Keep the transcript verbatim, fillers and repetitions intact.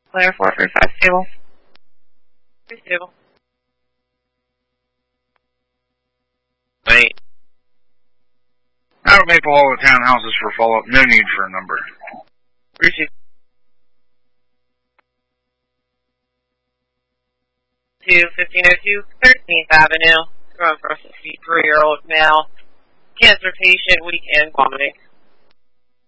Player four three five stable. Three stable. Wait. I don't make all the townhouses for follow-up. No need for a number. Receive. To fifteen oh two, thirteenth Avenue. Going for a sixty-three-year-old male. Cancer patient, weak and vomiting.